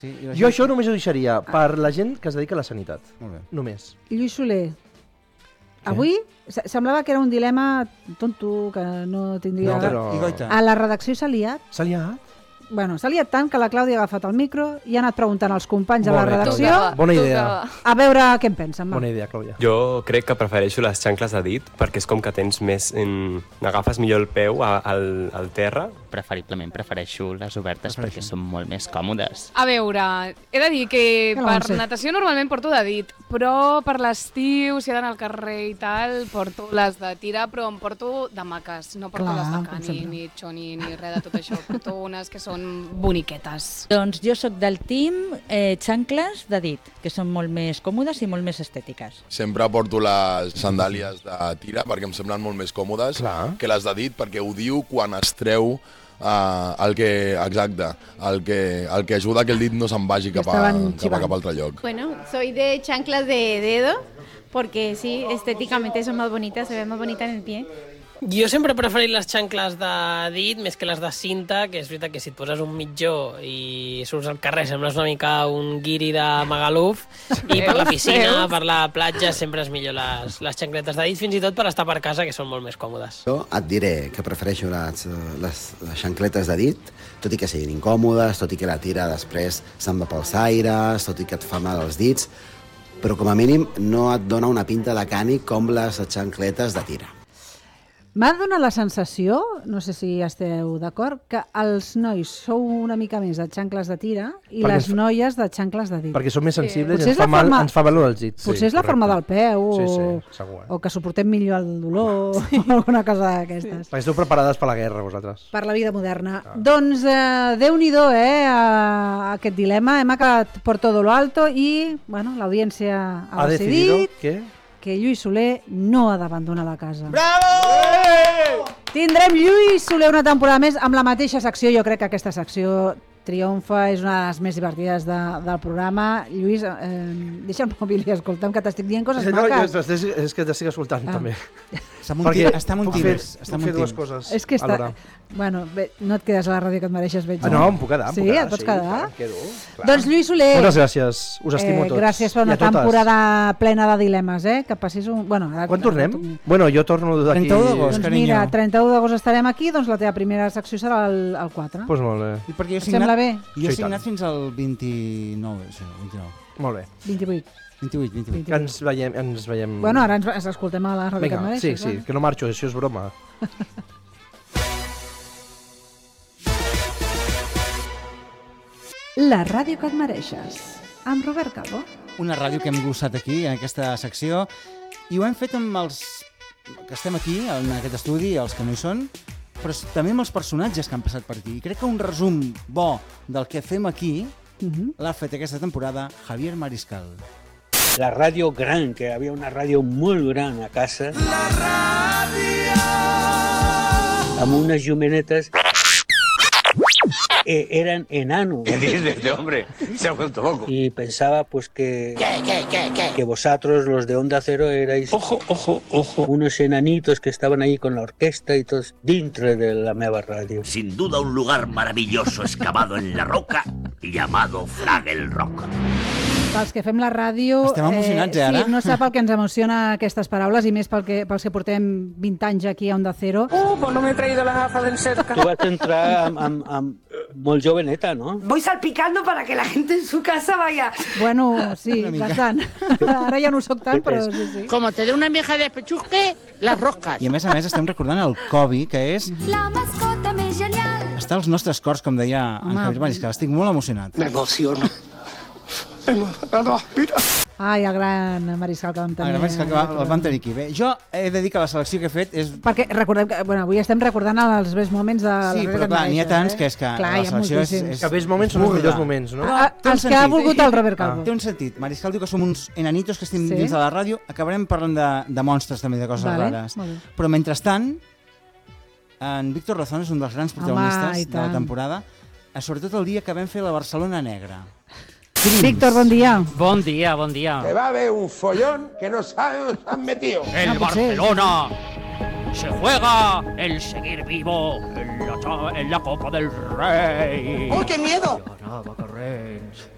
Jo això només ho deixaria per la gent que es dedica a la sanitat. Només. Lluís Soler, avui semblava que era un dilema tonto, que no tindria... A la redacció s'ha liat. S'ha liat? Bueno, s'ha liat tant que la Clàudia ha agafat el micro i ha anat preguntant als companys de la redacció Bona idea. a veure què en pensen. Bona idea, Clàudia. Jo crec que prefereixo les xancles de dit perquè és com que tens més... Agafes millor el peu al terra. Preferiblement prefereixo les obertes perquè són molt més còmodes. A veure, he de dir que per natació normalment porto de dit, però per l'estiu, si he d'anar al carrer i tal, porto les de tira, però em porto de maques. No porto les de cani, ni xoni, ni res de tot això. Porto unes que són boniquetes. Doncs jo sóc del team xancles de dit, que són molt més còmodes i molt més estètiques. Sempre porto les sandàlies de tira perquè em semblen molt més còmodes que les de dit, perquè odio quan es treu el que ajuda a que el dit no se'n vagi cap a altre lloc. Bueno, soy de chanclas de dedo porque sí, estéticamente son más bonitas, se ven más bonitas en el pie. Jo sempre he preferit les xancles de dit més que les de cinta, que és veritat que si et poses un mitjó i surts al carrer sembles una mica un guiri de Magaluf, i per la piscina, per la platja, sempre és millor les xancletes de dit, fins i tot per estar per casa, que són molt més còmodes. Jo et diré que prefereixo les xancletes de dit, tot i que siguin incòmodes, tot i que la tira després se'n va pels aires, tot i que et fa mal als dits, però com a mínim no et dona una pinta de cànic com les xancletes de tira. M'ha donat la sensació, no sé si esteu d'acord, que els nois sou una mica més de xancles de tira i les noies de xancles de dit. Perquè som més sensibles i ens fa valor els dits. Potser és la forma del peu o que suportem millor el dolor o alguna cosa d'aquestes. Perquè esteu preparades per la guerra, vosaltres. Per la vida moderna. Doncs Déu-n'hi-do, aquest dilema. Hem acabat por todo lo alto i l'audiència ha decidit que Lluís Soler no ha d'abandonar la casa. Bravo! Tindrem Lluís Soler una temporada més amb la mateixa secció. Jo crec que aquesta secció triomfa, és una de les més divertides del programa. Lluís, deixa el mòbil i escolta'm, que t'estic dient coses maques. És que t'estic escoltant, també. Està molt tímids. Puc fer dues coses és que bueno, bé, no et quedes a la ràdio que et mereixes, veig. No, em puc quedar. Sí, et pots quedar? Doncs Lluís Soler... Moltes gràcies, us estimo tots. Gràcies per una temporada plena de dilemes, que passis un... Quan tornem? Bueno, jo torno d'aquí... 31 d'agost, carinyo. Mira, 31 d'agost estarem aquí, doncs la teva primera secció serà el 4. Doncs molt bé. I perquè sembla bé? Jo he signat fins al 29. Molt bé. 28. Que ens veiem... Bueno, ara ens escoltem a la ràdio que et mereixes. Sí, que no marxo, això és broma. La ràdio que et mereixes, amb Robert Calvo. Una ràdio que hem gossat aquí, en aquesta secció, i ho hem fet amb els que estem aquí, en aquest estudi, els que no hi són, però també amb els personatges que han passat per aquí. I crec que un resum bo del que fem aquí l'ha fet aquesta temporada Javier Mariscal. La ràdio gran, que havia una ràdio molt gran a casa. La ràdio! Amb unes llumenetes... eran enanos. ¿Qué dices de este hombre? Se ha vuelto loco. Y pensaba pues que vosotros, los de Onda Cero, erais ojo, unos enanitos que estaban ahí con la orquesta y todos dentro de la meva radio. Sin duda un lugar maravilloso excavado en la roca llamado Fraggle Rock. Pels que fem la ràdio... Estem emocionats, ara? Sí, no sap el que ens emociona aquestes paraules, i més pels que portem 20 anys aquí a Onda Cero. Pues no me he traído las gafas del cerca. Tu vas entrar amb molt joveneta, ¿no? Voy salpicando para que la gente en su casa vaya... Bueno, sí, bastant. Ara ja no ho soc tant, però sí. Como te dé una vieja de pechusque, las roscas. I a més estem recordant el Kobe, que és... La mascota més genial. Està als nostres cors, com deia en Javier Mariscal. Estic molt emocionat. M'emociono. Ai, el gran Mariscal que vam tenir. El vam tenir aquí. Bé, jo he de dir que la selecció que he fet és... Perquè recordem que, avui estem recordant els best moments de... Sí, però clar, n'hi ha tants que és que la selecció és... Que best moments són els millors moments, no? Els que ha volgut el Robert Calvo. Té un sentit. Mariscal diu que som uns enanitos que estem dins de la ràdio. Acabarem parlant de monstres també, de coses rares. Però mentrestant, en Víctor Razón és un dels grans protagonistes de la temporada, sobretot el dia que vam fer la Barcelona Negra. Víctor, bon dia. Bon dia, bon dia. Que va haver un follón que no sabe dónde han metido. El Barcelona se juega el seguir vivo en la Copa del Rey. ¡Oh, qué miedo! Ganaba Carrens.